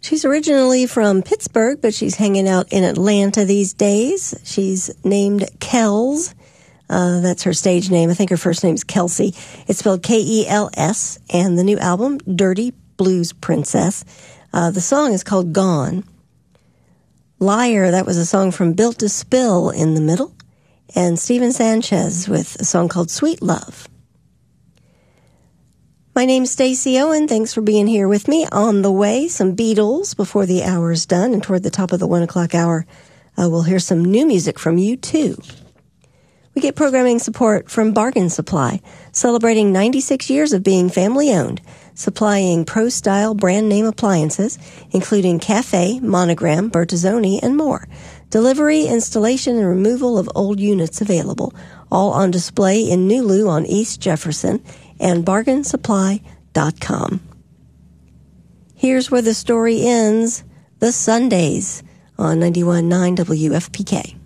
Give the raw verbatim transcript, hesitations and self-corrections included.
She's originally from Pittsburgh, but she's hanging out in Atlanta these days. She's named Kells. Uh, that's her stage name. I think her first name is Kelsey. It's spelled K E L S. And the new album, Dirty Blues Princess. Uh, the song is called Gone. Liar, that was a song from Built to Spill in the middle. And Steven Sanchez with a song called Sweet Love. My name's Stacey Owen. Thanks for being here with me. On the way, some Beatles before the hour's done. And toward the top of the one o'clock hour, uh, we'll hear some new music from U two. We get programming support from Bargain Supply, celebrating ninety-six years of being family-owned, supplying pro-style brand-name appliances, including Cafe, Monogram, Bertazzoni, and more. Delivery, installation, and removal of old units available, all on display in Nulu on East Jefferson and bargain supply dot com. Here's where the story ends, the Sundays on ninety-one point nine W F P K.